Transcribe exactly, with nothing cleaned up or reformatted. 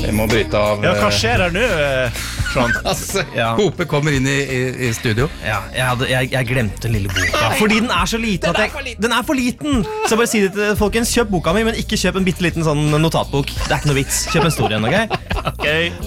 Jeg må bryte av. Ja, hva skjer her nå, Sean? Altså, Ja. Hope kommer inn i, i, i studio. Ja, jeg, hadde, jeg, jeg glemte den lille boka. Fordi den er så liten at jeg, Den er for liten! Så bare si det til folkens, kjøp boka mi, men ikke kjøp en bitte liten sånn notatbok. Det er ikke noe vits. Kjøp en stor en, ok? Ok